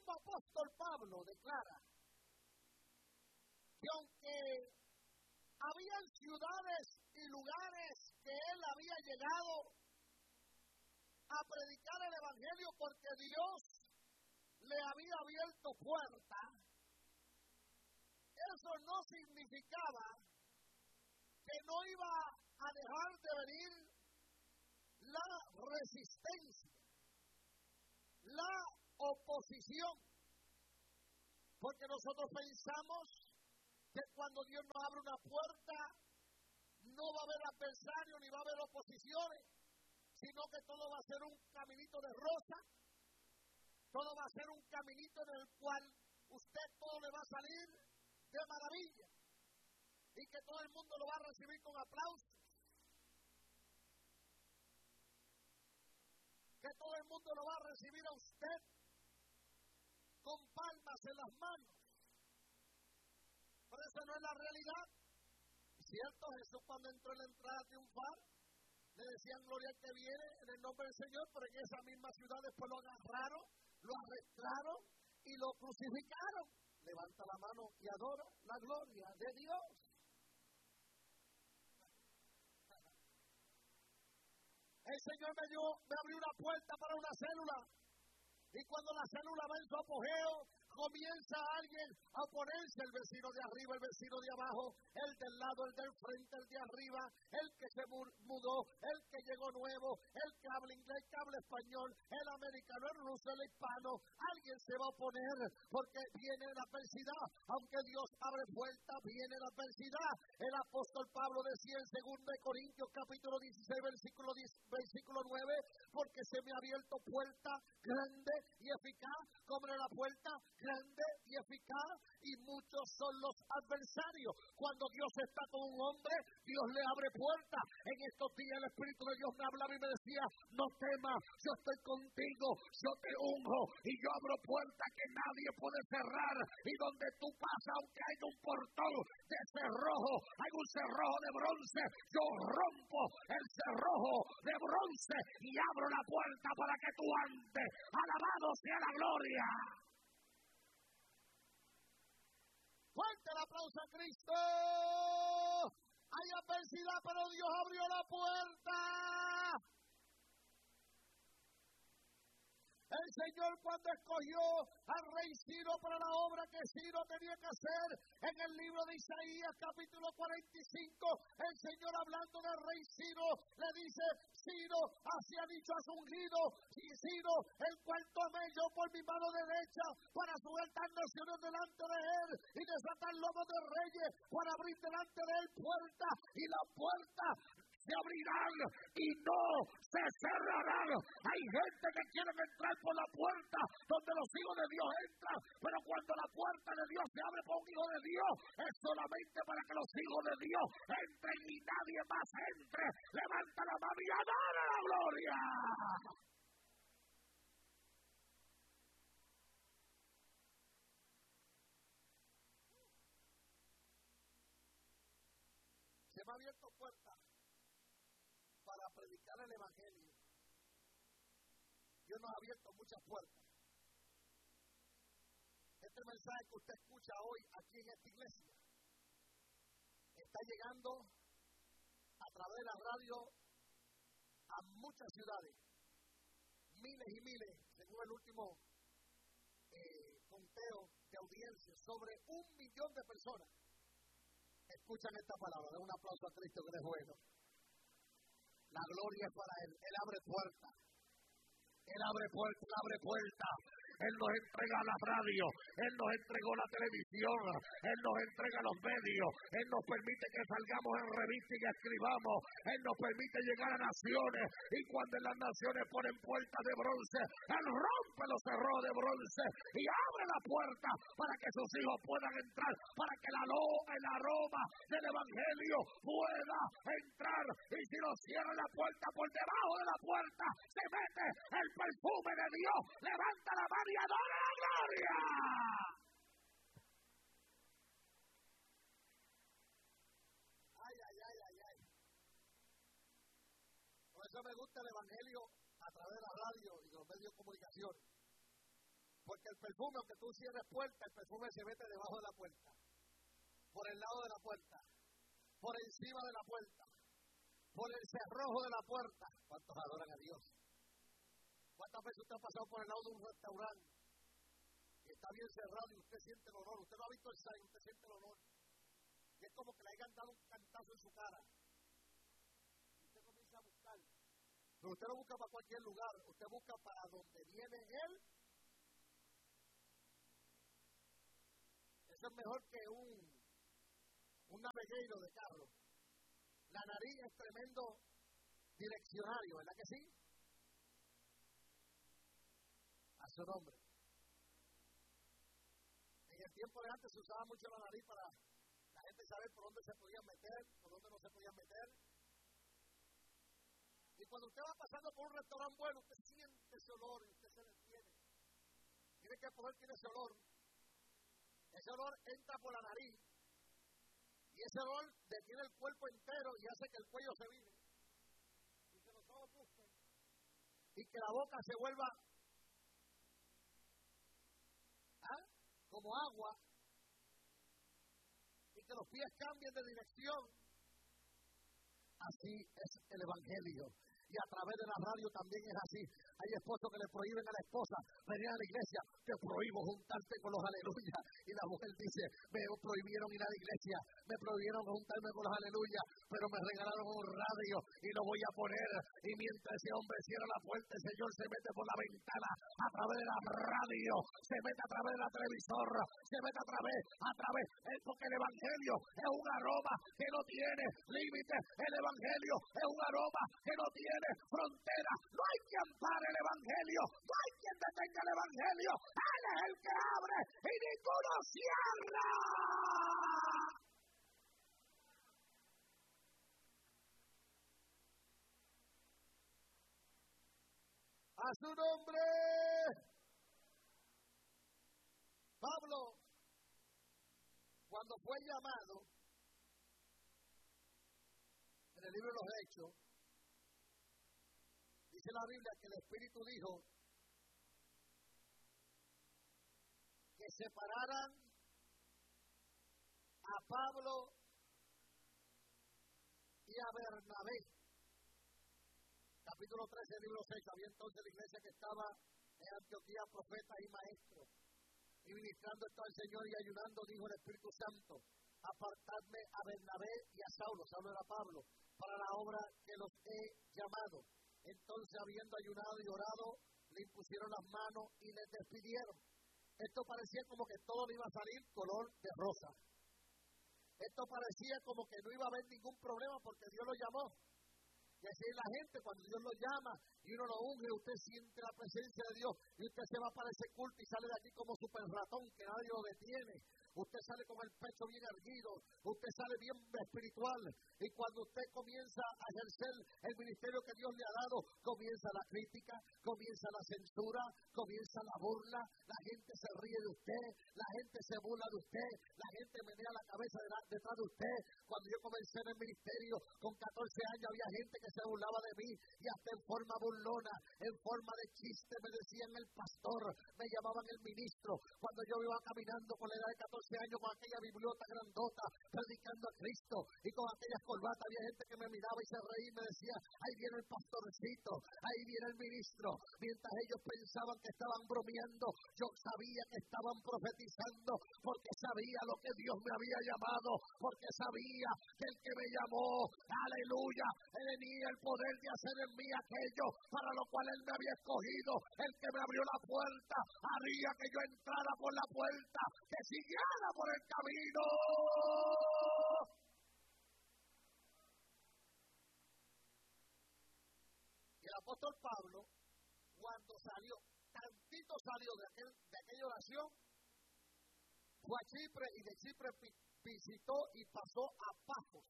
mismo apóstol Pablo declara que aunque habían ciudades y lugares que él había llegado a predicar el evangelio porque Dios le había abierto puertas, eso no significaba que no iba a dejar de venir la resistencia, la oposición, porque nosotros pensamos que cuando Dios nos abre una puerta no va a haber adversario ni va a haber oposiciones, sino que todo va a ser un caminito de rosa, todo va a ser un caminito en el cual usted todo le va a salir de maravilla y que todo el mundo lo va a recibir con aplausos, que todo el mundo lo va a recibir a usted con palmas en las manos. Pero esa no es la realidad. ¿Cierto? Jesús cuando entró en la entrada triunfal, le decían gloria al que viene en el nombre del Señor, pero en esa misma ciudad después lo agarraron, lo arrestaron y lo crucificaron. Levanta la mano y adora la gloria de Dios. El Señor me abrió una puerta para una célula. Y cuando la célula va en su apogeo, comienza alguien a oponerse, el vecino de arriba, el vecino de abajo, el del lado, el del frente, el de arriba, el que se mudó, el que llegó nuevo, el que habla inglés, el que habla español, el americano, el ruso, el hispano. Alguien se va a oponer porque viene la adversidad. Aunque Dios abre puertas, viene la adversidad. El apóstol Pablo decía en 2 Corintios capítulo 16, versículo 9, porque se me ha abierto puerta grande y eficaz, como era la puerta grande y eficaz, y muchos son los adversarios. Cuando Dios está con un hombre, Dios le abre puertas. En estos días el Espíritu de Dios me hablaba y me decía, no temas, yo estoy contigo, yo te unjo, y yo abro puertas que nadie puede cerrar, y donde tú pasas, aunque haya un portón de cerrojo, hay un cerrojo de bronce, yo rompo el cerrojo de bronce y abro la puerta para que tú andes. Alabado sea la gloria. Fuerte el aplauso a Cristo. Hay adversidad, pero Dios abrió la puerta. El Señor cuando escogió al rey Ciro para la obra que Ciro tenía que hacer, en el libro de Isaías capítulo 45, el Señor hablando del rey Ciro, le dice, Ciro, así ha dicho a su ungido, y Ciro, el cual tomé yo por mi mano derecha para sujetar naciones delante de él y desatar lomos de reyes para abrir delante de él puertas, y las puertas se abrirán y no se cerrarán. Hay gente que quiere entrar por la puerta donde los hijos de Dios entran, pero cuando la puerta de Dios se abre por un hijo de Dios, es solamente para que los hijos de Dios entren y nadie más entre. Levanta la mano y adora la gloria. Se me ha abierto puertas para predicar el evangelio. Dios nos ha abierto muchas puertas. Este mensaje que usted escucha hoy aquí en esta iglesia está llegando a través de la radio a muchas ciudades, miles y miles, según el último conteo de audiencia, sobre 1 millón de personas escuchan esta palabra. Den un aplauso a Cristo que es bueno. La gloria es para Él. Él abre puertas. Él abre puertas, Él abre puertas. Él nos entrega la radio, Él nos entregó la televisión, Él nos entrega los medios, Él nos permite que salgamos en revista y que escribamos, Él nos permite llegar a naciones, y cuando en las naciones ponen puertas de bronce, Él rompe los cerrojos de bronce y abre la puerta para que sus hijos puedan entrar, para que el aroma del evangelio pueda entrar. Y si nos cierran la puerta, por debajo de la puerta se mete el perfume de Dios. Levanta la mano y adora la gloria. Ay, ay, ay, ay, ay. Por eso me gusta el evangelio a través de la radio y los medios de comunicación. Porque el perfume, aunque tú cierres puerta, el perfume se mete debajo de la puerta, por el lado de la puerta, por encima de la puerta, por el cerrojo de la puerta. ¿Cuántos adoran a Dios? ¿Cuántas veces usted ha pasado por el lado de un restaurante y está bien cerrado y usted siente el olor? Usted no ha visto el sign, usted siente el olor. Y es como que le hayan dado un cantazo en su cara. Y usted comienza a buscar. Pero usted no busca para cualquier lugar, usted busca para donde viene él. Eso es mejor que un navegueiro de carro. La nariz es tremendo direccionario, ¿verdad que sí? A su nombre. En el tiempo de antes se usaba mucho la nariz para la gente saber por dónde se podían meter, por dónde no se podían meter. Y cuando usted va pasando por un restaurante bueno, usted siente ese olor y usted se detiene. Tiene que poder tiene ese olor. Ese olor entra por la nariz. Y ese olor detiene el cuerpo entero y hace que el cuello se vire. Y que los ojos busquen. Y que la boca se vuelva como agua. Y que los pies cambien de dirección. Así es el Evangelio. Y a través de la radio también es así. Hay esposos que le prohíben a la esposa venir a la iglesia. Te prohíbo juntarte con los aleluya. Y la mujer dice, me prohibieron ir a la iglesia. Me prohibieron juntarme con los aleluya. Pero me regalaron un radio y lo voy a poner. Y mientras ese hombre cierra la puerta, el Señor se mete por la ventana a través de la radio. Se mete a través de la televisor. Se mete a través. Porque el Evangelio es un aroma que no tiene límites. El Evangelio es un aroma que no tiene frontera. No hay quien pare el Evangelio, no hay quien detenga el Evangelio. Él es el que abre y ninguno cierra. A su nombre. Pablo, cuando fue llamado en el libro de los Hechos, dice la Biblia que el Espíritu dijo que separaran a Pablo y a Bernabé. Capítulo 13 del libro 6. Había entonces la iglesia que estaba en Antioquía, profetas y maestros. Y ministrando esto al Señor y ayunando, dijo el Espíritu Santo, apartadme a Bernabé y a Saulo, Saulo era Pablo, para la obra que los he llamado. Entonces, habiendo ayunado y orado, le impusieron las manos y les despidieron. Esto parecía como que todo le iba a salir color de rosa. Esto parecía como que no iba a haber ningún problema porque Dios lo llamó. Y así es la gente, cuando Dios lo llama y uno lo unge, usted siente la presencia de Dios y usted se va para ese culto y sale de aquí como super ratón que nadie lo detiene. Usted sale con el pecho bien erguido, usted sale bien espiritual y cuando usted comienza a ejercer el ministerio que Dios le ha dado, comienza la crítica, comienza la censura, comienza la burla, la gente se ríe de usted, la gente se burla de usted, la gente menea la cabeza detrás de usted. Cuando yo comencé en el ministerio, con 14 años había gente que se burlaba de mí y hasta en forma burlona, en forma de chiste me decían el pastor, me llamaban el ministro. Cuando yo iba caminando con la edad de 14 años con aquella bibliota grandota, predicando a Cristo y con aquellas corbatas, había gente que me miraba y se reía y me decía, ahí viene el pastorcito, ahí viene el ministro. Mientras ellos pensaban que estaban bromeando, yo sabía que estaban profetizando, porque sabía lo que Dios me había llamado, porque sabía que el que me llamó, aleluya, tenía el poder de hacer en mí aquello para lo cual Él me había escogido. El que me abrió la puerta haría que yo entrara por la puerta, que siguiera por el camino. Y el apóstol Pablo, cuando salió, tantito salió de aquella oración, fue a Chipre y de Chipre visitó y pasó a Pafos.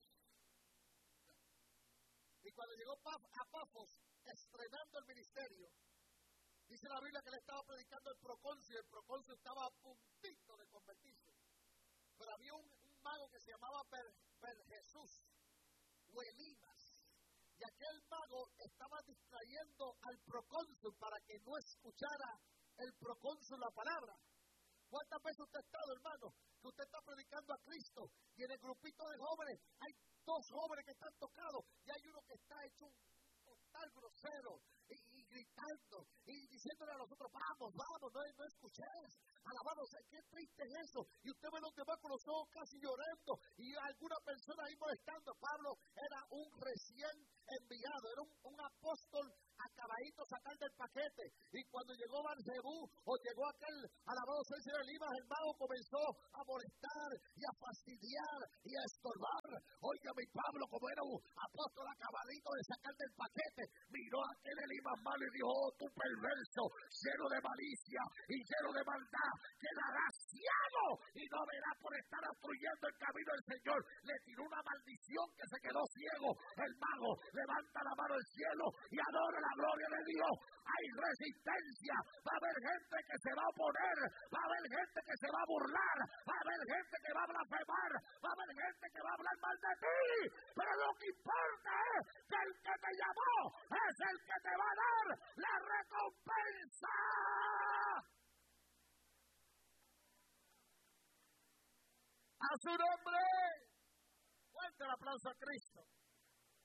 Y cuando llegó a Pafos, estrenando el ministerio, dice la Biblia que él estaba predicando el procónsul estaba a puntito de convertirse. Pero había un mago que se llamaba Jesús o Elimas. Y aquel mago estaba distrayendo al procónsul para que no escuchara el procónsul la palabra. ¿Cuántas veces usted ha estado, hermano, que usted está predicando a Cristo y en el grupito de jóvenes hay 2 jóvenes que están tocados y hay uno que está hecho un total grosero y gritando y diciéndole a los otros, vamos, no escuches, alabado sea, qué triste es eso, y usted ve los demás con los ojos casi llorando y alguna persona ahí molestando? Pablo era un recién enviado, era un apóstol acabadito sacar del paquete, y cuando llegó Barzebú o llegó aquel, alabado sea el Señor, Elimas, el mago comenzó a molestar y a fastidiar y a estorbar. Oiga, mi Pablo, como era un apóstol acabadito de sacar del paquete, miró a aquel Elimas malo y dijo, oh, tú perverso, lleno de malicia y lleno de maldad, quedarás ciego y no verás por estar obstruyendo el camino del Señor. Le tiró una maldición que se quedó ciego. El mago levanta la mano al cielo y adora la gloria de Dios. Hay resistencia, va a haber gente que se va a oponer, va a haber gente que se va a burlar, va a haber gente que va a blasfemar, va a haber gente que va a hablar mal de ti, pero lo que importa es que el que te llamó es el que te va a dar la recompensa. A su nombre, fuerte el aplauso a Cristo.